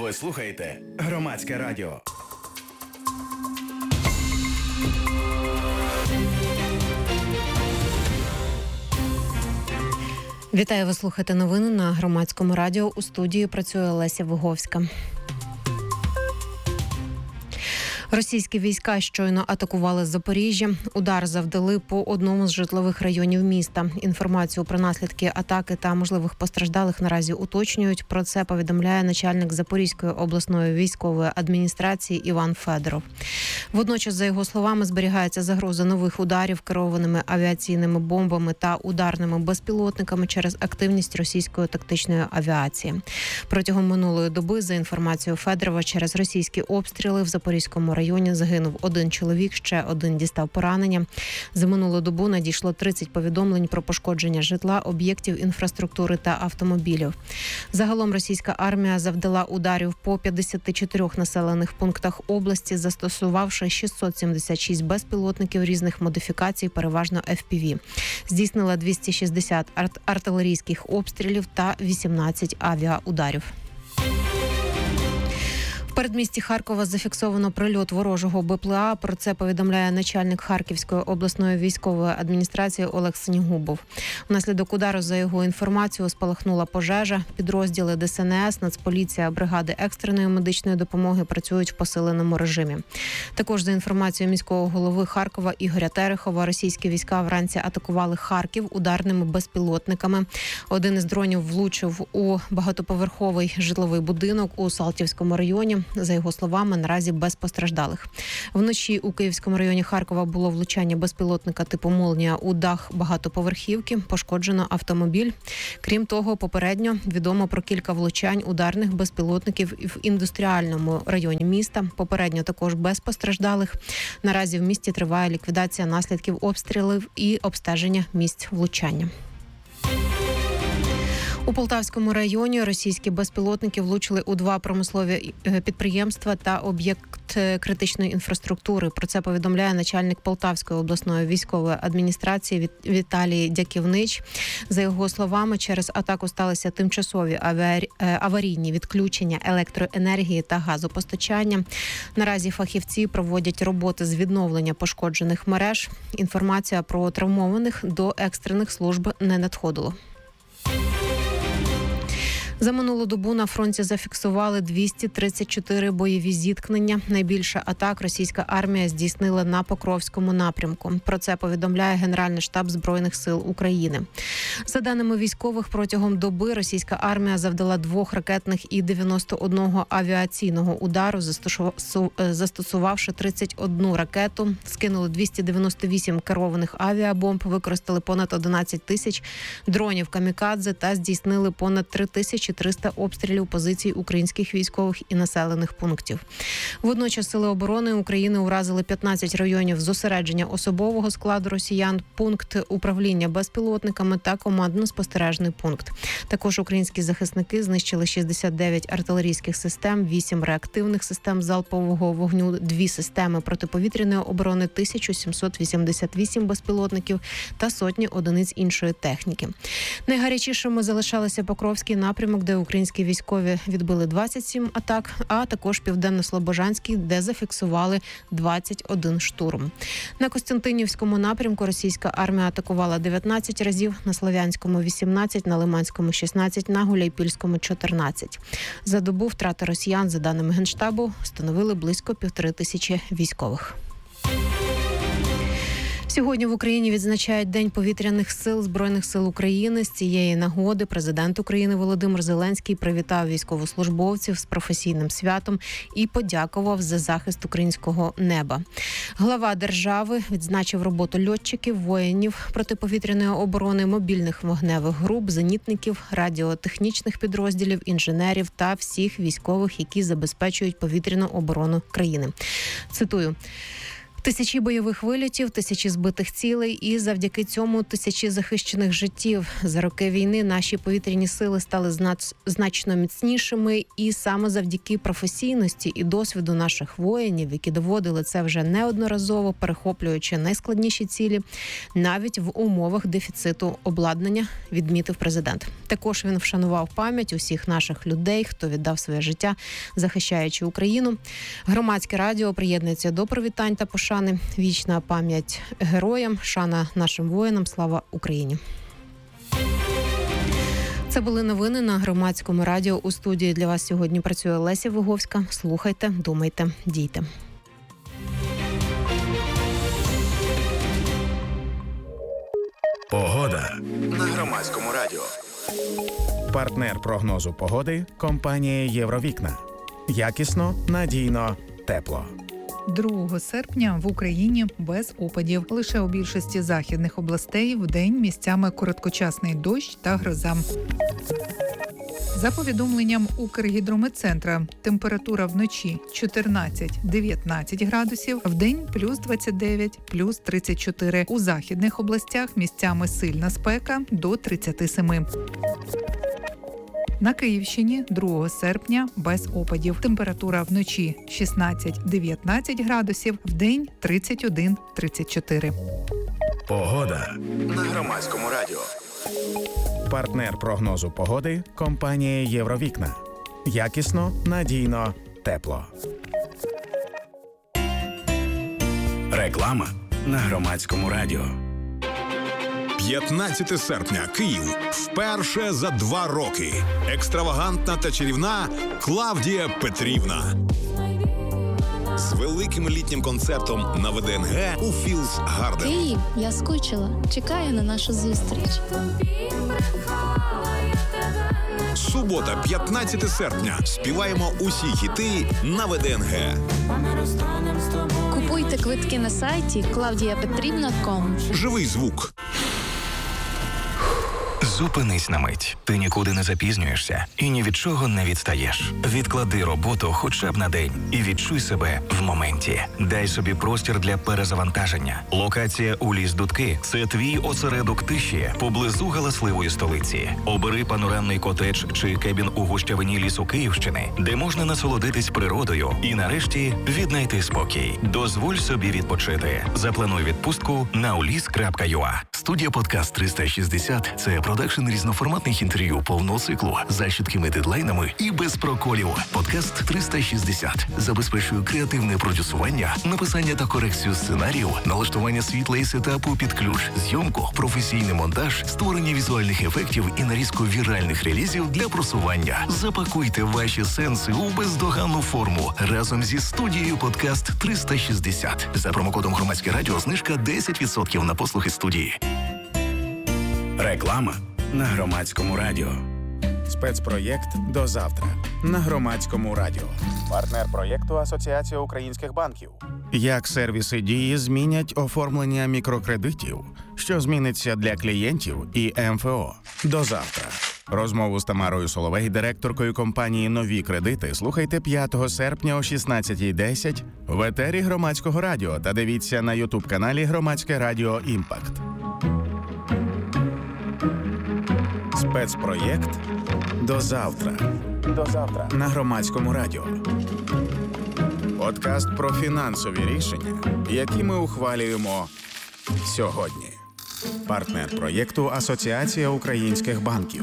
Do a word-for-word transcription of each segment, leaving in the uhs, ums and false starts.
Ви слухаєте Громадське радіо. Вітаю, ви слухаєте новини на Громадському радіо. У студії працює Леся Виговська. Російські війська щойно атакували Запоріжжя. Удар завдали по одному з житлових районів міста. Інформацію про наслідки атаки та можливих постраждалих наразі уточнюють. Про це повідомляє начальник Запорізької обласної військової адміністрації Іван Федоров. Водночас, за його словами, зберігається загроза нових ударів керованими авіаційними бомбами та ударними безпілотниками через активність російської тактичної авіації. Протягом минулої доби, за інформацією Федорова, через російські обстріли в Запорізькому районі загинув один чоловік, ще один дістав поранення. За минулу добу надійшло тридцять повідомлень про пошкодження житла, об'єктів інфраструктури та автомобілів. Загалом російська армія завдала ударів по п'ятдесят чотири населених пунктах області, застосувавши шістсот сімдесят шість безпілотників різних модифікацій, переважно еф пі ві. Здійснила двісті шістдесят арт- артилерійських обстрілів та вісімнадцять авіаударів. В передмісті Харкова зафіксовано прильот ворожого be пе ел а. Про це повідомляє начальник Харківської обласної військової адміністрації Олег Синігубов. Внаслідок удару, за його інформацією, спалахнула пожежа. Підрозділи де ес ен ес, Нацполіція, бригади екстреної медичної допомоги працюють в посиленому режимі. Також, за інформацією міського голови Харкова Ігоря Терехова, російські війська вранці атакували Харків ударними безпілотниками. Один із дронів влучив у багатоповерховий житловий будинок у Салтівському районі. За його словами, наразі без постраждалих. Вночі у Київському районі Харкова було влучання безпілотника типу «Молнія» у дах багатоповерхівки, пошкоджено автомобіль. Крім того, попередньо відомо про кілька влучань ударних безпілотників в індустріальному районі міста. Попередньо також без постраждалих. Наразі в місті триває ліквідація наслідків обстрілів і обстеження місць влучання. У Полтавському районі російські безпілотники влучили у два промислові підприємства та об'єкт критичної інфраструктури. Про це повідомляє начальник Полтавської обласної військової адміністрації Віталій Дяківнич. За його словами, через атаку сталися тимчасові аварійні відключення електроенергії та газопостачання. Наразі фахівці проводять роботи з відновлення пошкоджених мереж. Інформація про травмованих до екстрених служб не надходило. За минулу добу на фронті зафіксували двісті тридцять чотири бойові зіткнення. Найбільше атак російська армія здійснила на Покровському напрямку. Про це повідомляє Генеральний штаб Збройних сил України. За даними військових, протягом доби російська армія завдала двох ракетних і дев'яносто одного авіаційного удару, застосувавши тридцять одну ракету, скинули двісті дев'яносто вісім керованих авіабомб, використали понад одинадцять тисяч дронів камікадзе та здійснили понад три тисячі триста обстрілів позицій українських військових і населених пунктів. Водночас Сили оборони України уразили п'ятнадцять районів зосередження особового складу росіян, пункт управління безпілотниками та командно-спостережний пункт. Також українські захисники знищили шістдесят дев'ять артилерійських систем, вісім реактивних систем залпового вогню, дві системи протиповітряної оборони, тисячу сімсот вісімдесят вісім безпілотників та сотні одиниць іншої техніки. Найгарячішими залишалися Покровський напрямок, де українські військові відбили двадцять сім атак, а також Південно-Слобожанський, де зафіксували двадцять один штурм. На Костянтинівському напрямку російська армія атакувала дев'ятнадцять разів, на Слов'янському – вісімнадцять, на Лиманському – шістнадцять, на Гуляйпільському – чотирнадцять. За добу втрати росіян, за даними Генштабу, становили близько півтори тисячі військових. Сьогодні в Україні відзначають День повітряних сил Збройних сил України. З цієї нагоди президент України Володимир Зеленський привітав військовослужбовців з професійним святом і подякував за захист українського неба. Глава держави відзначив роботу льотчиків, воїнів протиповітряної оборони, мобільних вогневих груп, зенітників, радіотехнічних підрозділів, інженерів та всіх військових, які забезпечують повітряну оборону країни. Цитую: Тисячі бойових вильотів, тисячі збитих цілей і завдяки цьому тисячі захищених життів. За роки війни наші повітряні сили стали знач... значно міцнішими, і саме завдяки професійності і досвіду наших воїнів, які доводили це вже неодноразово, перехоплюючи найскладніші цілі, навіть в умовах дефіциту обладнання, відмітив президент. Також він вшанував пам'ять усіх наших людей, хто віддав своє життя, захищаючи Україну. Громадське радіо приєднується до привітань та пошани. Вічна пам'ять героям, шана нашим воїнам, слава Україні. Це були новини на Громадському радіо. У студії для вас сьогодні працює Леся Виговська. Слухайте, думайте, дійте. Погода на Громадському радіо. Партнер прогнозу погоди – компанія «Євровікна». Якісно, надійно, тепло. другого серпня в Україні без опадів. Лише у більшості західних областей вдень місцями короткочасний дощ та гроза. За повідомленням Укргідрометцентра, температура вночі чотирнадцять-дев'ятнадцять градусів, вдень плюс двадцять дев'ять, плюс тридцять чотири. У західних областях місцями сильна спека до тридцять сім. На Київщині другого серпня без опадів. Температура вночі шістнадцять-дев'ятнадцять градусів, вдень тридцять один - тридцять чотири. Погода на Громадському радіо. Партнер прогнозу погоди – компанія «Євровікна». Якісно, надійно, тепло. Реклама на Громадському радіо. п'ятнадцяте серпня. Київ. Вперше за два роки. Екстравагантна та чарівна Клавдія Петрівна. З великим літнім концертом на ВДНГ у Філс Гарден. Київ, я скучила. Чекаю на нашу зустріч. Субота, п'ятнадцяте серпня. Співаємо усі хіти на ВДНГ. Купуйте квитки на сайті клавдія петрівна крапка ком. Живий звук. Зупинись на мить. Ти нікуди не запізнюєшся і ні від чого не відстаєш. Відклади роботу хоча б на день і відчуй себе в моменті. Дай собі простір для перезавантаження. Локація у Ліс-Дудки – це твій осередок тиші поблизу галасливої столиці. Обери панорамний котедж чи кебін у гущавині лісу Київщини, де можна насолодитись природою і нарешті віднайти спокій. Дозволь собі відпочити. Заплануй відпустку на уліс крапка ю а. Студія «Подкаст триста шістдесят» – це продакшн різноформатних інтерв'ю повного циклу за чіткими дедлайнами і без проколів. «Подкаст триста шістдесят» забезпечує креативне продюсування, написання та корекцію сценарію, налаштування світла і сетапу під ключ, зйомку, професійний монтаж, створення візуальних ефектів і нарізку віральних релізів для просування. Запакуйте ваші сенси у бездоганну форму разом зі студією «Подкаст триста шістдесят». За промокодом «Громадське радіо» знижка десять відсотків на послуги студії. Реклама на Громадському радіо. Спецпроєкт «До завтра» на Громадському радіо. Партнер проєкту Асоціація українських банків. Як сервіси Дії змінять оформлення мікрокредитів, що зміниться для клієнтів і ем еф о. До завтра. Розмову з Тамарою Соловей, директоркою компанії «Нові кредити», слухайте п'ятого серпня о шістнадцятій десять в етері Громадського радіо та дивіться на ютуб-каналі Громадське радіо «Імпакт». Спецпроєкт «До завтра». До завтра на Громадському радіо. Подкаст про фінансові рішення, які ми ухвалюємо сьогодні. Партнер проєкту Асоціація українських банків.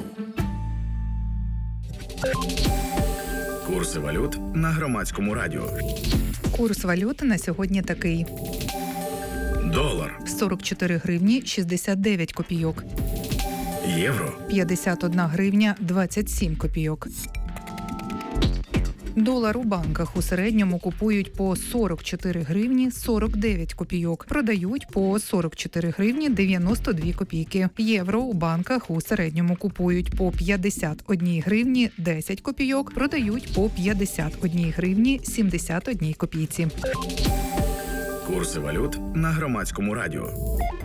Курси валют на Громадському радіо. Курс валюти на сьогодні такий. Долар. сорок чотири гривні шістдесят дев'ять копійок. Євро. п'ятдесят одна гривня двадцять сім копійок. Долар у банках у середньому купують по сорок чотири гривні сорок дев'ять копійок, продають по сорок чотири гривні дев'яносто дві копійки. Євро у банках у середньому купують по п'ятдесят одна гривні десять копійок, продають по п'ятдесят одна гривні сімдесят одна копійці. Курси валют на Громадському радіо.